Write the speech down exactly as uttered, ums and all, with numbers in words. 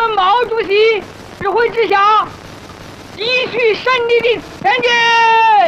毛主席指挥之下，继续胜利的前进。